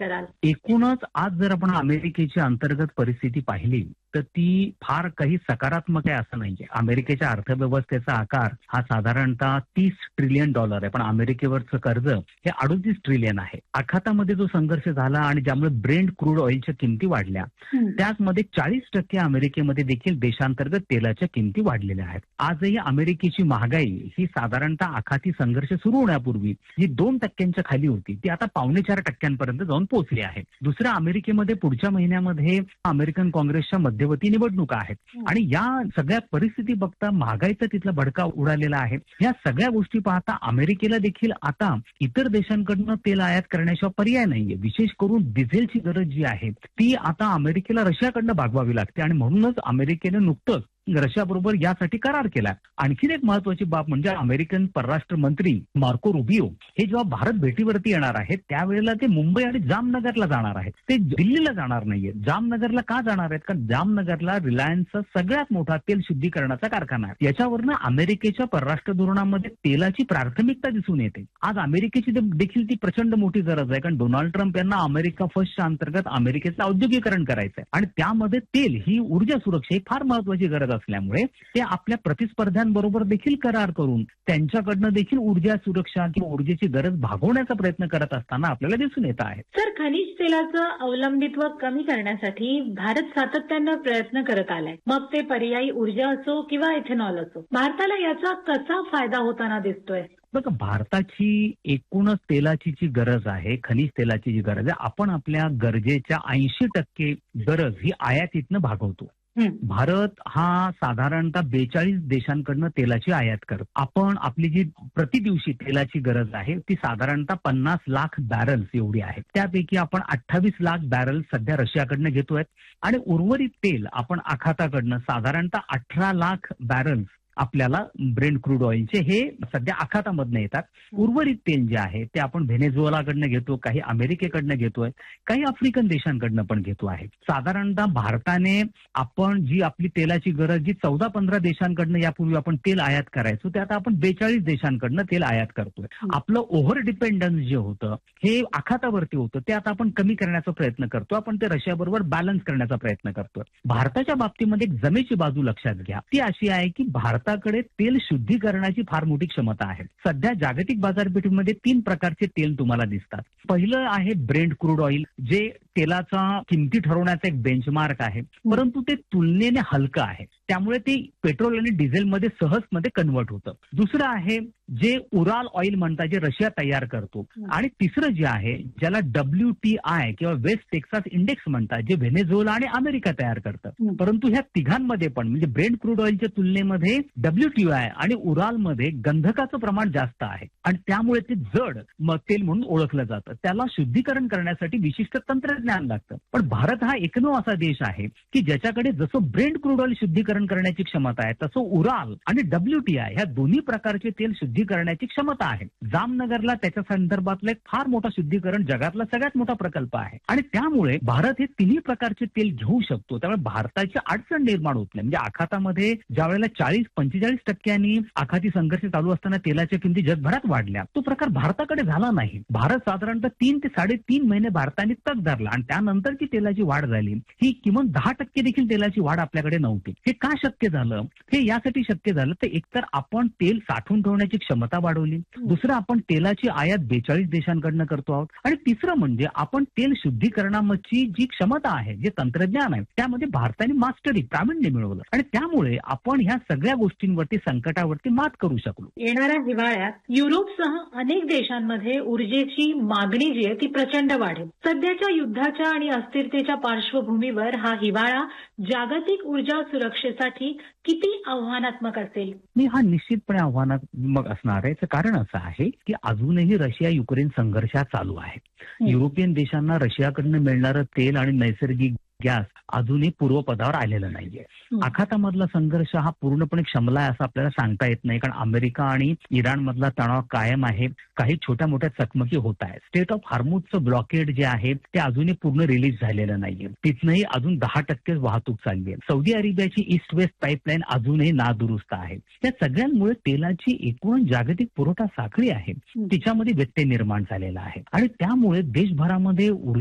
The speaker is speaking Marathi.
कराल? एकूणच आज जर आपण अमेरिकेची अंतर्गत परिस्थिती पाहिली तर ती फार काही सकारात्मक आहे असं नाहीये. अमेरिकेच्या अर्थव्यवस्थेचा आकार हा साधारणतः $30 ट्रिलियन आहे, पण अमेरिकेवरचं कर्ज हे 38 ट्रिलियन आहे. आखातामध्ये जो संघर्ष झाला आणि ज्यामुळे ब्रेंट क्रूड ऑइलच्या किमती वाढल्या, त्याचमध्ये 40% अमेरिकेमध्ये देखील देशांतर्गत तेलाच्या किमती वाढलेल्या आहेत. आजही अमेरिकेची महागाई ही साधारणतः आखाती संघर्ष सुरू होण्यापूर्वी जी 2% खाली होती, ती आता 4.25% जाऊन पोहोचली आहे. दुसरं, अमेरिकेमध्ये पुढच्या महिन्यामध्ये अमेरिकन काँग्रेसच्या मध्यवर्ती निवडणुका आहेत आणि या सगळ्या परिस्थिती बघता महागाईचा तिथला भडका उडालेला आहे. या सगळ्या गोष्टी पाहता अमेरिकेला देखील आता इतर देशांकडनं तेल आयात करण्याशिवाय पर्याय नाहीये. विशेष करून डिझेलची गरज जी आहे ती आता अमेरिकेला रशियाकडनं भागवावी लागते आणि म्हणूनच अमेरिकेने नुकतंच रशियाबरोबर यासाठी करार केला. आणखीन एक महत्वाची बाब म्हणजे अमेरिकन परराष्ट्र मंत्री मार्को रुबियो हे जेव्हा भारत भेटीवरती येणार आहेत त्यावेळेला ते मुंबई आणि जामनगरला जाणार आहेत. ते दिल्लीला जाणार नाहीये. जामनगरला का जाणार आहेत? कारण जामनगरला रिलायन्सचा सगळ्यात मोठा तेल शुद्धीकरणाचा कारखाना आहे. याच्यावरनं अमेरिकेच्या परराष्ट्र धोरणामध्ये तेलाची प्राथमिकता दिसून येते. आज अमेरिकेची देखील ती प्रचंड मोठी गरज आहे, कारण डोनाल्ड ट्रम्प यांना अमेरिका फर्स्टच्या अंतर्गत अमेरिकेचं औद्योगिकरण करायचं आहे आणि त्यामध्ये तेल ही ऊर्जा सुरक्षा ही फार महत्वाची गरज असल्यामुळे ते आपल्या प्रतिस्पर्ध्यांबरोबर देखील करार करून त्यांच्याकडनं देखील ऊर्जा सुरक्षा किंवा ऊर्जेची गरज भागवण्याचा प्रयत्न करत असताना आपल्याला दिसून येत आहे. सर, खनिज तेलाचं अवलंबित्व कमी करण्यासाठी भारत सातत्यानं प्रयत्न करत आलाय. मग ते पर्यायी ऊर्जा असो किंवा इथेनॉल असो, भारताला याचा कसा फायदा होताना दिसतोय? बघा, भारताची एकूणच तेलाची जी गरज आहे, खनिज तेलाची जी गरज आहे, आपण आपल्या गरजेच्या 80% गरज ही आयातीतनं भागवतो. भारत हा साधारणतः 42 देशांकडनं तेलाची आयात करतो. आपण आपली जी प्रतिदिवशी तेलाची गरज आहे ती साधारणतः 50 लाख बॅरल्स एवढी आहे. त्यापैकी आपण 28 लाख बॅरल्स सध्या रशियाकडनं घेतोय आणि उर्वरित तेल आपण आखाताकडनं साधारणतः 18 लाख बॅरल्स आपल्याला ब्रेंट क्रूड ऑइलचे हे सध्या आखातामधनं येतात. उर्वरित तेल जे आहे ते आपण व्हेनेझुएलाकडनं घेतो, काही अमेरिकेकडनं घेतोय, काही आफ्रिकन देशांकडनं पण घेतो आहे. साधारणतः भारताने आपण जी आपली तेलाची गरज जी 14-15 देशांकडनं यापूर्वी आपण तेल आयात करायचो ते आता आपण 42 देशांकडनं तेल आयात करतोय. आपलं ओव्हर डिपेंडन्स जे होतं हे आखातावरती होतं ते आता आपण कमी करण्याचा प्रयत्न करतो. आपण ते रशियाबरोबर बॅलन्स करण्याचा प्रयत्न करतोय. भारताच्या बाबतीमध्ये एक जमेची बाजू लक्षात घ्या, ती अशी आहे की भारताकडे तेल शुद्धीकरणाची फार मोठी क्षमता आहे. सध्या जागतिक बाजारपेठेमध्ये 3 प्रकारचे तेल तुम्हाला दिसतात. पहिलं आहे ब्रेंट क्रूड ऑइल, जे तेलाचा किमती ठरवण्याचा एक बेंचमार्क आहे, परंतु ते तुलनेने हलकं आहे, त्यामुळे ते पेट्रोल आणि डिझेलमध्ये सहजमध्ये कन्वर्ट होतं. दुसरं आहे जे उराल ऑइल म्हणतात, जे रशिया तयार करतो. आणि तिसरं जे आहे ज्याला WTI किंवा वेस्ट टेक्सास इंडेक्स म्हणतात, जे व्हेनेझुएला आणि अमेरिका तयार करतं. परंतु ह्या तिघांमध्ये पण म्हणजे ब्रेंट क्रूड ऑइलच्या तुलनेमध्ये WTI आणि उरालमध्ये गंधकाचं प्रमाण जास्त आहे आणि त्यामुळे ते जड तेल म्हणून ओळखलं जातं. त्याला शुद्धीकरण करण्यासाठी विशिष्ट तंत्रज्ञान लागतं. पण भारत हा एकमेव असा देश आहे की ज्याच्याकडे जसं ब्रेंट क्रूड ऑइल शुद्धीकरण करण्याची क्षमता आहे तसं उराल आणि WTI ह्या दोन्ही प्रकारचे तेल शुद्धी करण्याची क्षमता आहे. जामनगरला त्याच्या संदर्भातला एक फार मोठा शुद्धीकरण जगातला सगळ्यात मोठा प्रकल्प आहे आणि त्यामुळे भारत हे तिन्ही प्रकारचे तेल घेऊ शकतो. त्यामुळे भारताची अडचण निर्माण होत नाही. म्हणजे आखातामध्ये ज्या वेळेला 40-45% आखाती संघर्ष चालू असताना तेलाच्या किमती जगभरात वाढल्या, तो प्रकार भारताकडे झाला नाही. भारत साधारणतः 3 ते 3.5 महिने भारताने तग धरला आणि त्यानंतरची तेलाची वाढ झाली. ही किमान 10% देखील तेलाची वाढ आपल्याकडे नव्हती. हे का शक्य झालं? हे यासाठी शक्य झालं तर एकतर आपण तेल साठवून ठेवण्याची क्षमता वाढवली, दुसरं आपण तेलाची आयात 42 देशांकडनं करतो आहोत आणि तिसरं म्हणजे आपण तेल शुद्धीकरणाची जी क्षमता आहे, जे तंत्रज्ञान आहे, त्यामध्ये भारताने मास्टरी प्रावीण्य मिळवलं आणि त्यामुळे आपण ह्या सगळ्या गोष्टींवरती संकटावरती मात करू शकलो. येणाऱ्या हिवाळ्यात युरोपसह अनेक देशांमध्ये ऊर्जेची मागणी जी आहे ती प्रचंड वाढेल. सध्याच्या युद्धाच्या आणि अस्थिरतेच्या पार्श्वभूमीवर हा हिवाळा जागतिक ऊर्जा सुरक्षेसाठी किती आव्हानात्मक असेल? हा निश्चितपणे आव्हानात्मक असणार आहे. कारण असं आहे की अजूनही रशिया युक्रेन संघर्ष चालू आहे. युरोपियन देशांना रशियाकडनं मिळणारं तेल आणि नैसर्गिक गॅस अजूनही पूर्वपदावर आलेलं नाहीये. आखातामधला संघर्ष हा पूर्णपणे शमला आहे असं आपल्याला सांगता येत नाही, कारण अमेरिका आणि इराण मधला तणाव कायम आहे. काही छोट्या मोठ्या चकमकी होत आहेत. स्टेट ऑफ हार्मुजचं ब्लॉकेड जे आहे ते अजूनही पूर्ण रिलीज झालेलं नाहीये. तिथनंही अजून 10% वाहतूक चालली आहे. सौदी अरेबियाची ईस्ट वेस्ट पाईपलाईन अजूनही नादुरुस्त आहे. या सगळ्यांमुळे तेलाची एकूण जागतिक पुरवठा साखळी आहे तिच्यामध्ये व्यत्यय निर्माण झालेला आहे आणि त्यामुळे देशभरामध्ये